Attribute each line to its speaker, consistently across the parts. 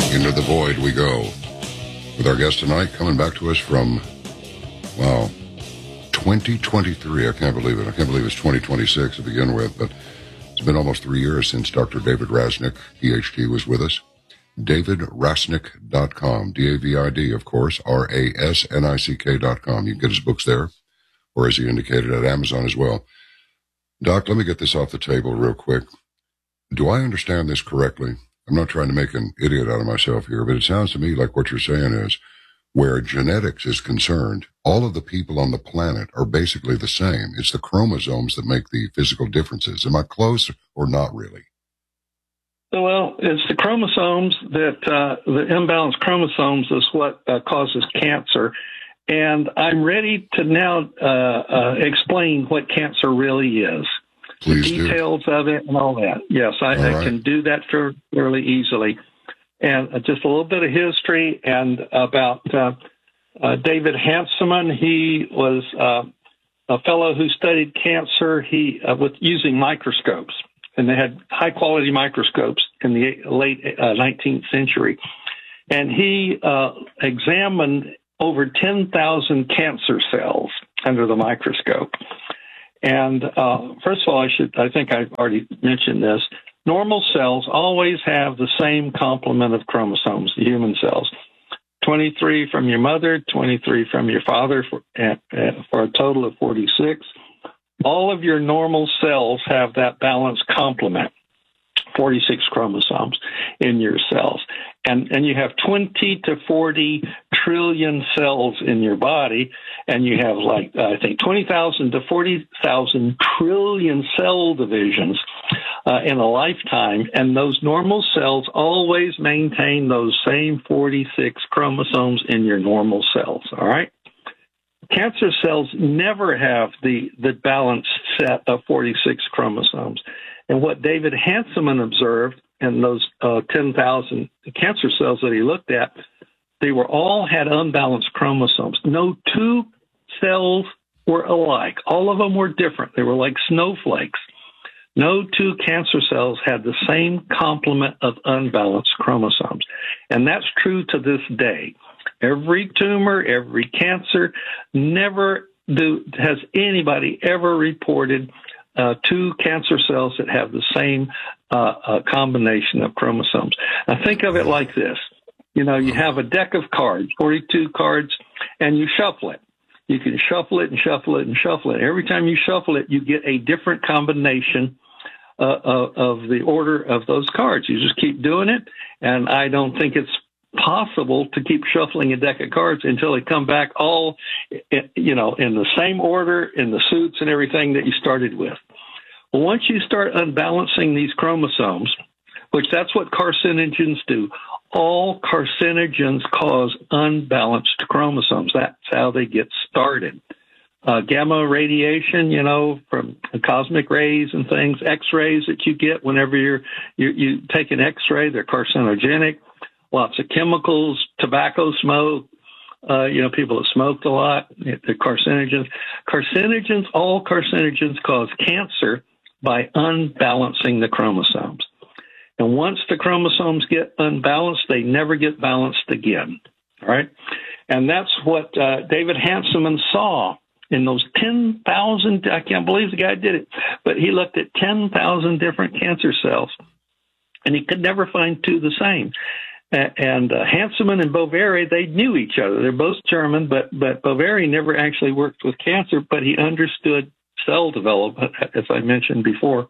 Speaker 1: Into the void we go. With our guest tonight coming back to us from, 2023. I can't believe it. I can't believe it's 2026 to begin with, but it's been almost 3 years since Dr. David Rasnick, PhD, was with us. DavidRasnick.com, D-A-V-I-D, of course, RASNICK.com. You can get his books there, or as he indicated, at Amazon as well. Doc, let me get this off the table real quick. Do I understand this correctly? I'm not trying to make an idiot out of myself here, but it sounds to me like what you're saying is, where genetics is concerned, all of the people on the planet are basically the same. It's the chromosomes that make the physical differences. Am I close or not really?
Speaker 2: Well, it's the chromosomes that the imbalanced chromosomes is what causes cancer. And I'm ready to now explain what cancer really is.
Speaker 1: Please
Speaker 2: the details of it and all that. Yes, I can do that fairly easily. And just a little bit of history and about David Hanselman. He was a fellow who studied cancer with using microscopes, and they had high-quality microscopes in the late 19th century. And he examined over 10,000 cancer cells under the microscope. And first of all, I think I've already mentioned this. Normal cells always have the same complement of chromosomes, the human cells. 23 from your mother, 23 from your father, for a total of 46. All of your normal cells have that balanced complement, 46 chromosomes in your cells. And you have 20 to 40 trillion cells in your body, and you have 20,000 to 40,000 trillion cell divisions in a lifetime, and those normal cells always maintain those same 46 chromosomes in your normal cells, all right? Cancer cells never have the balanced set of 46 chromosomes. And what David Hanselman observed in those 10,000 cancer cells that he looked at, they all had unbalanced chromosomes. No two cells were alike. All of them were different. They were like snowflakes. No two cancer cells had the same complement of unbalanced chromosomes. And that's true to this day. Every tumor, every cancer, never has anybody ever reported two cancer cells that have the same combination of chromosomes. Now think of it like this. You have a deck of cards, 42 cards, and you shuffle it. You can shuffle it and shuffle it and shuffle it. Every time you shuffle it, you get a different combination of the order of those cards. You just keep doing it, and I don't think it's possible to keep shuffling a deck of cards until they come back all, in the same order, in the suits and everything that you started with. Well, once you start unbalancing these chromosomes, which that's what carcinogens do, all carcinogens cause unbalanced chromosomes. That's how they get started. Gamma radiation, from cosmic rays and things, X-rays that you get whenever you take an X-ray, they're carcinogenic. Lots of chemicals, tobacco smoke, people that smoked a lot, the carcinogens. All carcinogens cause cancer by unbalancing the chromosomes. And once the chromosomes get unbalanced, they never get balanced again. All right? And that's what David Hanselman saw in those 10,000, I can't believe the guy did it, but he looked at 10,000 different cancer cells, and he could never find two the same. And Hanselman and Boveri, they knew each other. They're both German, but Boveri never actually worked with cancer, but he understood cell development, as I mentioned before.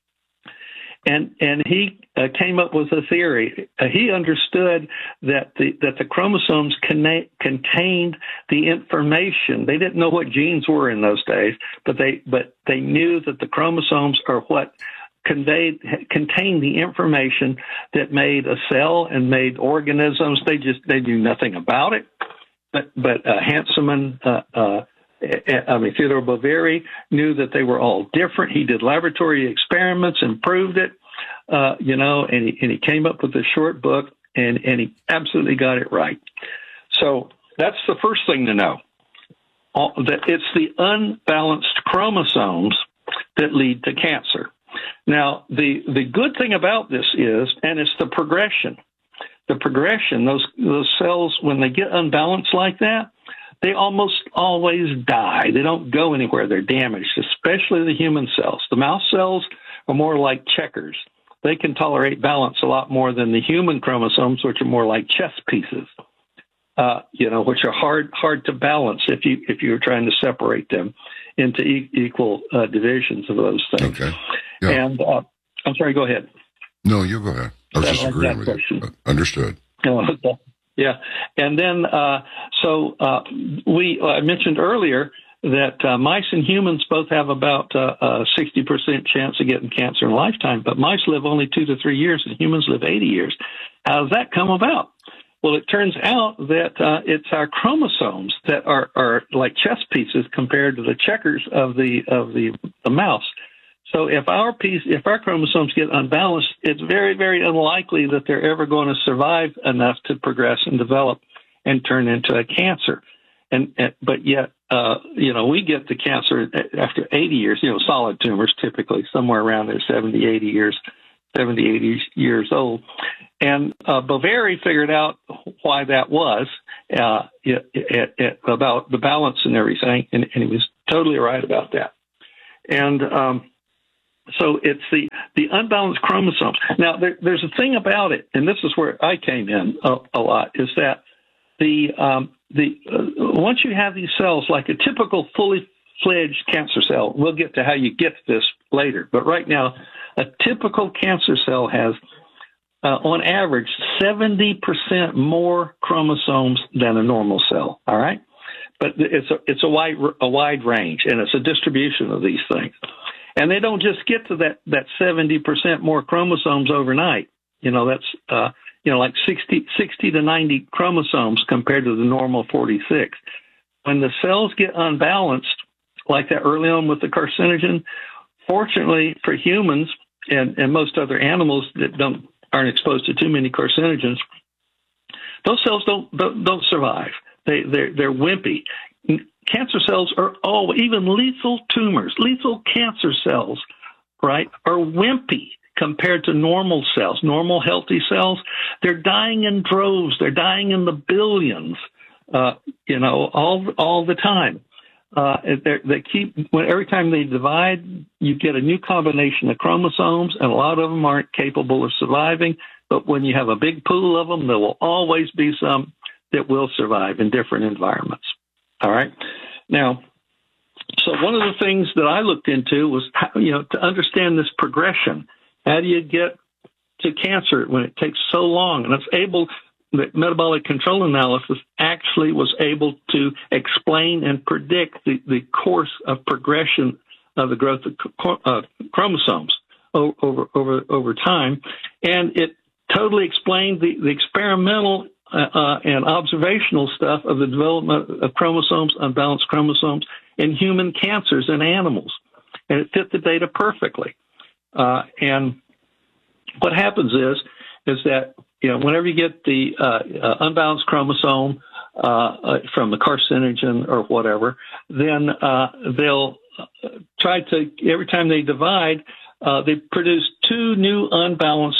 Speaker 2: And he came up with a theory. He understood that the chromosomes contained the information. They didn't know what genes were in those days, but they knew that the chromosomes are what contained the information that made a cell and made organisms. They knew nothing about it. But Hanselman, Theodore Boveri knew that they were all different. He did laboratory experiments and proved it, and he came up with a short book, and he absolutely got it right. So that's the first thing to know, that it's the unbalanced chromosomes that lead to cancer. Now, the good thing about this is, and it's the progression, the progression, those cells, when they get unbalanced like that, they almost always die. They don't go anywhere. They're damaged, especially the human cells. The mouse cells are more like checkers. They can tolerate balance a lot more than the human chromosomes, which are more like chess pieces, which are hard to balance if you're trying to separate them into equal divisions of those things.
Speaker 1: Okay. Yeah.
Speaker 2: And I'm sorry, go ahead.
Speaker 1: No, you go ahead. I was just agreeing with you. Understood.
Speaker 2: Yeah. And then, I mentioned earlier that mice and humans both have about a 60% chance of getting cancer in a lifetime, but mice live only 2 to 3 years and humans live 80 years. How does that come about? Well, it turns out that it's our chromosomes that are like chess pieces compared to the checkers of the mouse. So if our chromosomes get unbalanced, it's very, very unlikely that they're ever going to survive enough to progress and develop and turn into a cancer. But yet, we get the cancer after 80 years, solid tumors typically somewhere around there, 70, 80 years old. And Boveri figured out why that was about the balance and everything, and he was totally right about that. And so it's the unbalanced chromosomes. Now, there's a thing about it, and this is where I came in a lot, is that once you have these cells, like a typical fully fledged cancer cell, we'll get to how you get this later, but right now, a typical cancer cell has, on average, 70% more chromosomes than a normal cell. All right, but it's a wide range, and it's a distribution of these things, and they don't just get to that 70% more chromosomes overnight. That's like 60 to 90 chromosomes compared to the normal 46. When the cells get unbalanced, like that early on with the carcinogen, fortunately for humans and most other animals that aren't exposed to too many carcinogens, those cells don't survive. They're wimpy. Cancer cells are even lethal tumors, lethal cancer cells, right, are wimpy compared to normal cells, normal healthy cells. They're dying in droves. They're dying in the billions, all the time. Every time they divide, you get a new combination of chromosomes, and a lot of them aren't capable of surviving. But when you have a big pool of them, there will always be some that will survive in different environments. All right. Now, so one of the things that I looked into was, to understand this progression. How do you get to cancer when it takes so long? And the metabolic control analysis actually was able to explain and predict the course of progression of the growth of chromosomes over time. And it totally explained the experimental and observational stuff of the development of chromosomes, unbalanced chromosomes, in human cancers in animals. And it fit the data perfectly. And what happens is that, whenever you get the unbalanced chromosome from the carcinogen or whatever, then they'll try to, every time they divide, they produce 2 new unbalanced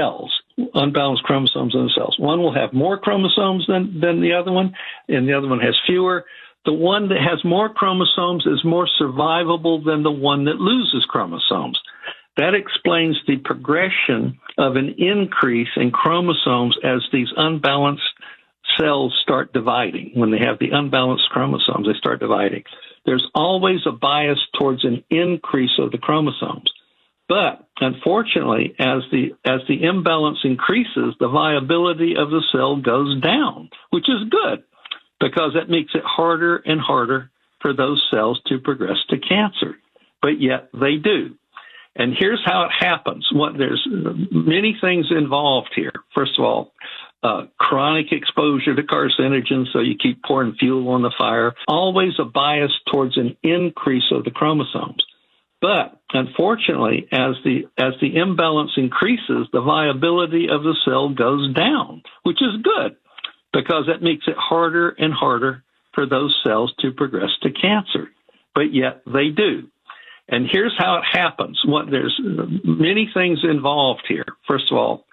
Speaker 2: chromosomes in the cells. One will have more chromosomes than the other one, and the other one has fewer. The one that has more chromosomes is more survivable than the one that loses chromosomes. That explains the progression of an increase in chromosomes as these unbalanced cells start dividing. When they have the unbalanced chromosomes, they start dividing. There's always a bias towards an increase of the chromosomes. But unfortunately, as the imbalance increases, the viability of the cell goes down, which is good because that makes it harder and harder for those cells to progress to cancer. But yet they do. And here's how it happens. There's many things involved here. First of all, chronic exposure to carcinogens, so you keep pouring fuel on the fire. Always a bias towards an increase of the chromosomes. But unfortunately, as the imbalance increases, the viability of the cell goes down, which is good because that makes it harder and harder for those cells to progress to cancer. But yet they do. And here's how it happens. There's many things involved here. First of all,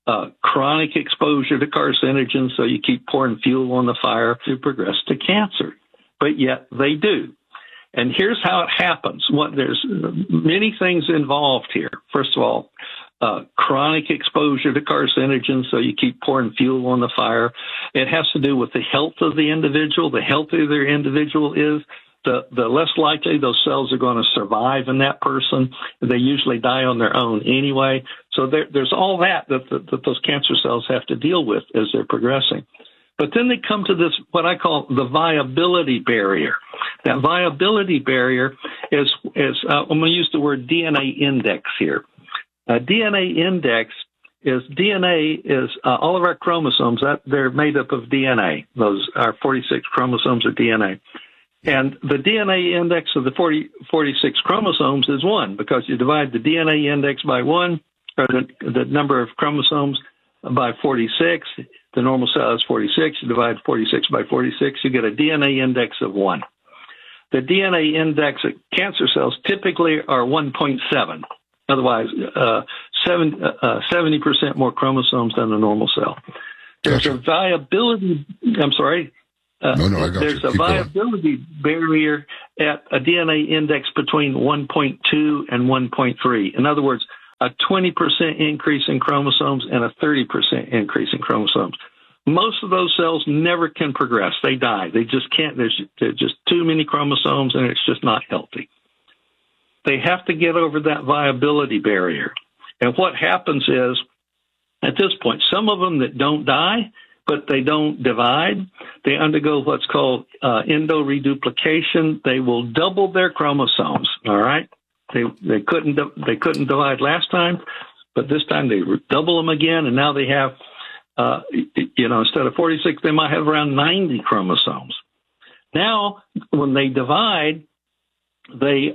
Speaker 2: chronic exposure to carcinogens, so you keep pouring fuel on the fire to progress to cancer. But yet they do. And here's how it happens. There's many things involved here. First of all, chronic exposure to carcinogens, so you keep pouring fuel on the fire. It has to do with the health of the individual. The healthier the individual is, the less likely those cells are going to survive in that person. They usually die on their own anyway. So there's all that those cancer cells have to deal with as they're progressing. But then they come to this, what I call the viability barrier. That viability barrier is I'm going to use the word DNA index here. DNA index is all of our chromosomes. They're made up of DNA. Our 46 chromosomes are DNA. And the DNA index of the 46 chromosomes is 1, because you divide the DNA index by 1, or the number of chromosomes by 46. The normal cell is 46. You divide 46 by 46, you get a DNA index of 1. The DNA index of cancer cells typically are 1.7. Otherwise, 70% more chromosomes than a normal cell. There's a viability. I'm sorry.
Speaker 1: I got
Speaker 2: there's a viability barrier at a DNA index between 1.2 and 1.3. In other words, a 20% increase in chromosomes and a 30% increase in chromosomes. Most of those cells never can progress. They die. They just can't. There's just too many chromosomes, and it's just not healthy. They have to get over that viability barrier. And what happens is, at this point, some of them that don't die, but they don't divide, they undergo what's called endoreduplication. They will double their chromosomes, all right? They couldn't divide last time, but this time they double them again, and now they have, instead of 46, they might have around 90 chromosomes. Now, when they divide, they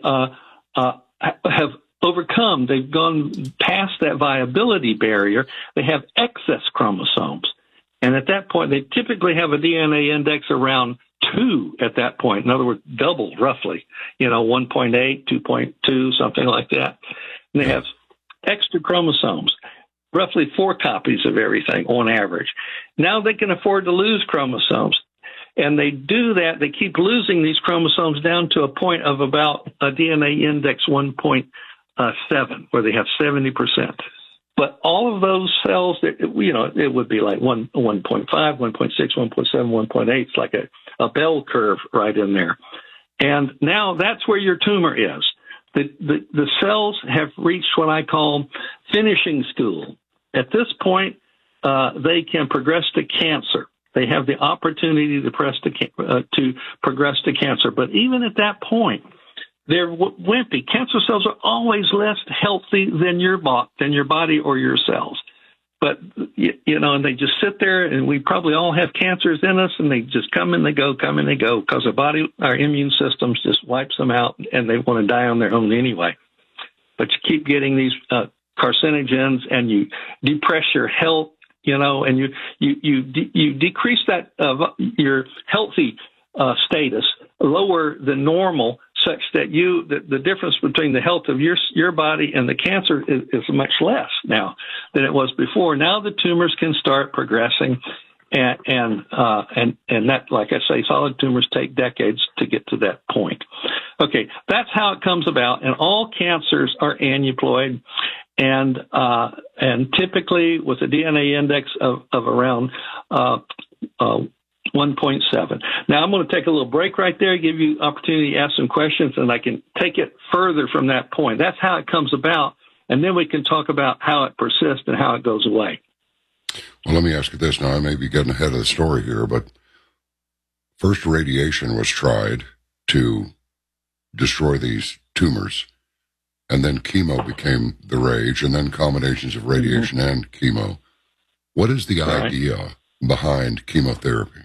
Speaker 2: have overcome, they've gone past that viability barrier. They have excess chromosomes. And at that point, they typically have a DNA index around 2 at that point. In other words, double roughly, 1.8, 2.2, something like that. And they have extra chromosomes, roughly 4 copies of everything on average. Now they can afford to lose chromosomes. And they do that. They keep losing these chromosomes down to a point of about a DNA index 1.7, where they have 70%. But all of those cells, it would be like 1.5, 1.6, 1.7, 1.8. It's like a bell curve right in there. And now that's where your tumor is. The cells have reached what I call finishing school. At this point, they can progress to cancer. They have the opportunity to progress to cancer. But even at that point, they're wimpy. Cancer cells are always less healthy than your body or your cells. But, and they just sit there, and we probably all have cancers in us, and they just come and they go, because our immune systems just wipes them out, and they want to die on their own anyway. But you keep getting these carcinogens, and you depress your health, and you decrease that your healthy status lower than normal, such that the difference between the health of your body and the cancer is much less now than it was before. Now the tumors can start progressing, and that, like I say, solid tumors take decades to get to that point. Okay, that's how it comes about, and all cancers are aneuploid. And typically with a DNA index of around 1.7. Now I'm going to take a little break right there, give you opportunity to ask some questions, and I can take it further from that point. That's how it comes about, and then we can talk about how it persists and how it goes away.
Speaker 1: Well, let me ask you this. Now, I may be getting ahead of the story here, but first radiation was tried to destroy these tumors. And then chemo became the rage, and then combinations of radiation and chemo. What is the idea behind chemotherapy?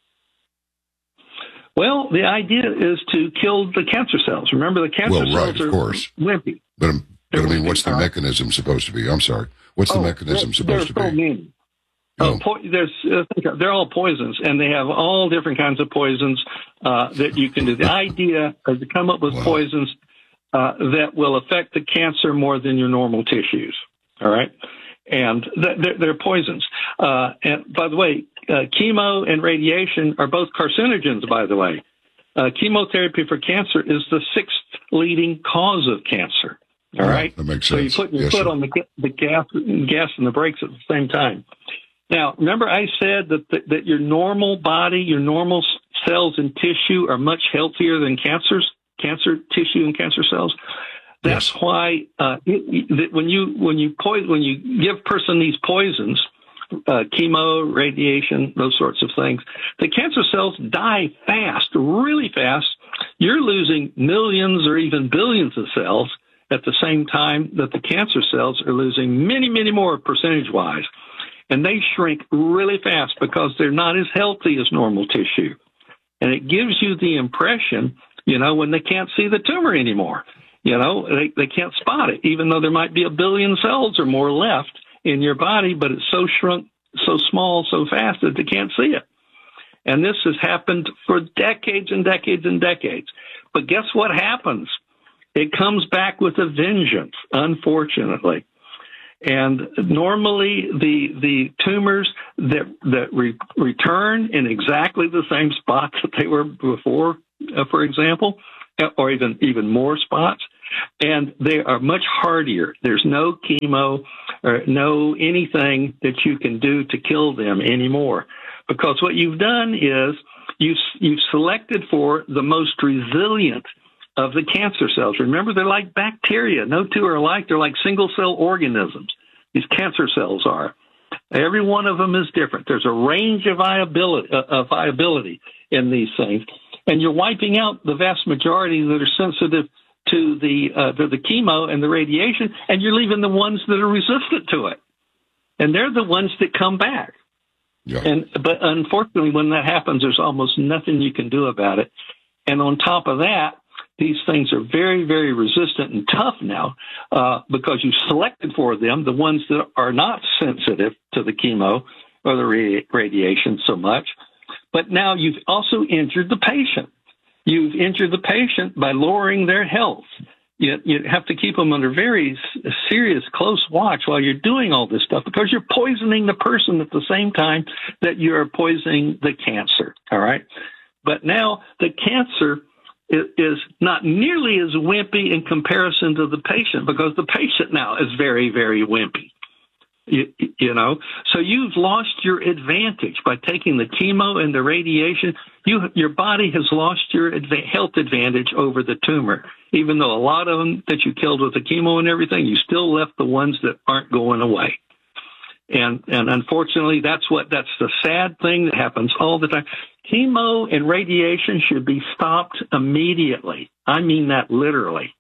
Speaker 2: Well, the idea is to kill the cancer cells. Remember, the cancer cells are wimpy.
Speaker 1: But I mean, what's the mechanism supposed to be? I'm sorry. What's the mechanism supposed to be?
Speaker 2: They're all poisons, and they have all different kinds of poisons that you can do. The idea is to come up with poisons that will affect the cancer more than your normal tissues. All right. And they're poisons. And by the way, chemo and radiation are both carcinogens, by the way. Chemotherapy for cancer is the 6th leading cause of cancer. All right?
Speaker 1: That makes sense.
Speaker 2: So you put your foot on the gas and the brakes at the same time. Now, remember I said that your normal body, your normal cells and tissue are much healthier than cancer tissue and cancer cells? That's why when you give a person these poisons, chemo, radiation, those sorts of things, the cancer cells die fast, really fast. You're losing millions or even billions of cells at the same time that the cancer cells are losing many, many more percentage-wise. And they shrink really fast because they're not as healthy as normal tissue. And it gives you the impression, when they can't see the tumor anymore. They can't spot it, even though there might be a billion cells or more left in your body, but it's so shrunk, so small, so fast that they can't see it. And this has happened for decades and decades and decades. But guess what happens? It comes back with a vengeance, unfortunately. And normally the tumors that return in exactly the same spots that they were before, for example, or even more spots, and they are much hardier. There's no chemo or no anything that you can do to kill them anymore, because what you've done is you've selected for the most resilient of the cancer cells. Remember, they're like bacteria. No two are alike. They're like single-cell organisms. These cancer cells are. Every one of them is different. There's a range of viability in these things. And you're wiping out the vast majority that are sensitive to the chemo and the radiation, and you're leaving the ones that are resistant to it. And they're the ones that come back.
Speaker 1: Yeah.
Speaker 2: But unfortunately, when that happens, there's almost nothing you can do about it. And on top of that, these things are very, very resistant and tough now because you selected for them the ones that are not sensitive to the chemo or the radiation so much. But now you've also injured the patient. You've injured the patient by lowering their health. You have to keep them under very serious, close watch while you're doing all this stuff, because you're poisoning the person at the same time that you're poisoning the cancer. All right. But now the cancer is not nearly as wimpy in comparison to the patient, because the patient now is very, very wimpy. So you've lost your advantage by taking the chemo and the radiation. Your body has lost your health advantage over the tumor. Even though a lot of them that you killed with the chemo and everything, you still left the ones that aren't going away. And unfortunately, that's the sad thing that happens all the time. Chemo and radiation should be stopped immediately. I mean that literally.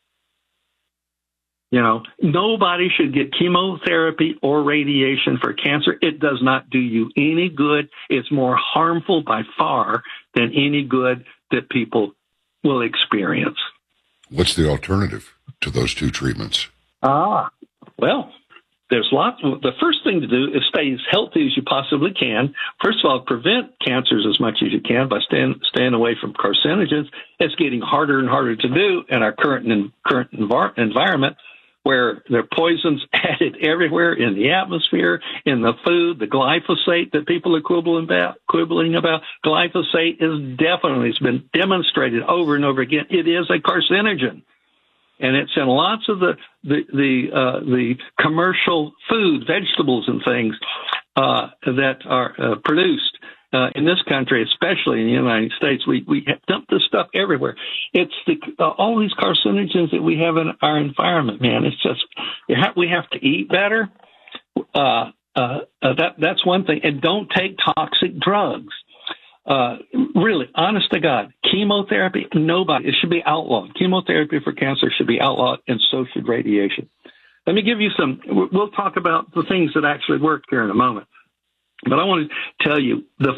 Speaker 2: Nobody should get chemotherapy or radiation for cancer. It does not do you any good. It's more harmful by far than any good that people will experience.
Speaker 1: What's the alternative to those two treatments?
Speaker 2: Well, there's lots. The first thing to do is stay as healthy as you possibly can. First of all, prevent cancers as much as you can by staying away from carcinogens. It's getting harder and harder to do in our current environment, where there are poisons added everywhere in the atmosphere, in the food, the glyphosate that people are quibbling about. Glyphosate it's been demonstrated over and over again. It is a carcinogen. And it's in lots of the commercial food, vegetables and things that are produced in this country, especially in the United States. We dump this stuff everywhere. It's all these carcinogens that we have in our environment, man. It's just we have to eat better. That's one thing. And don't take toxic drugs. Really, honest to God, chemotherapy, it should be outlawed. Chemotherapy for cancer should be outlawed, and so should radiation. Let me give you we'll talk about the things that actually work here in a moment. But I want to tell you the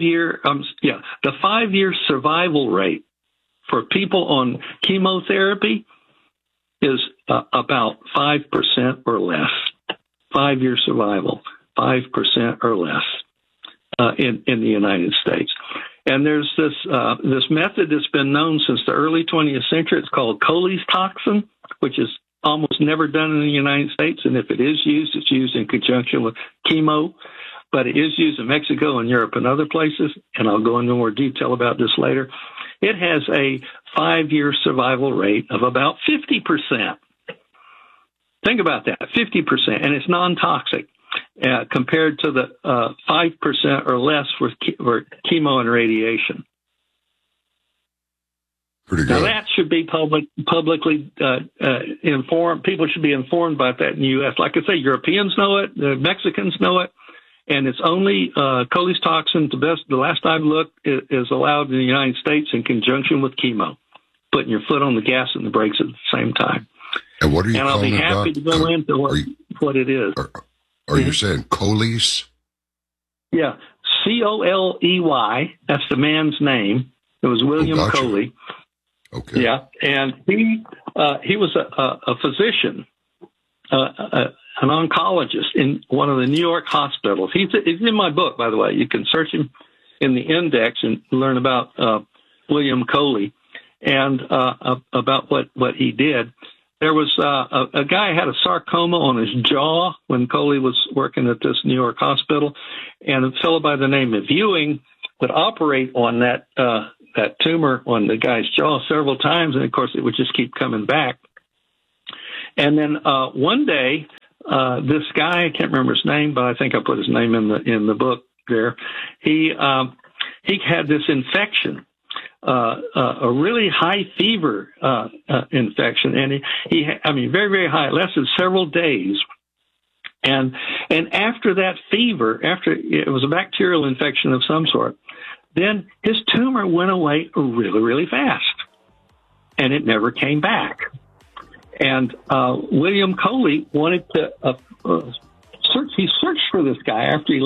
Speaker 2: 5-year survival rate for people on chemotherapy is about 5% or less. 5-year survival, 5% or less. In the United States. And there's this method that's been known since the early 20th century. It's called choline toxin, which is almost never done in the United States, and if it is used, it's used in conjunction with chemo, but it is used in Mexico and Europe and other places, and I'll go into more detail about this later. It has a 5-year survival rate of about 50%. Think about that, 50%, and it's non-toxic compared to the 5% or less for chemo and radiation.
Speaker 1: Pretty good.
Speaker 2: Now, that should be publicly informed. People should be informed about that in the U.S. Like I say, Europeans know it, the Mexicans know it, and it's only cholestoxin, the last I've looked, is allowed in the United States in conjunction with chemo, putting your foot on the gas and the brakes at the same time.
Speaker 1: And what are you
Speaker 2: and
Speaker 1: calling it,
Speaker 2: I'll be happy to go into what it is.
Speaker 1: Are you saying Coley's?
Speaker 2: Yeah, Coley. That's the man's name. It was William Coley.
Speaker 1: Okay.
Speaker 2: Yeah, and he was a physician, an oncologist in one of the New York hospitals. He's in my book, by the way. You can search him in the index and learn about William Coley and about what he did. There was a guy had a sarcoma on his jaw when Coley was working at this New York hospital, and a fellow by the name of Ewing would operate on that tumor on the guy's jaw several times, and of course it would just keep coming back. And then one day, this guy, I can't remember his name, but I think I put his name in the book there. He had this infection. A really high fever infection, and he very, very high. It lasted several days, and after that fever, after it was a bacterial infection of some sort, then his tumor went away really, really fast, and it never came back. And William Coley wanted to search. He searched for this guy after he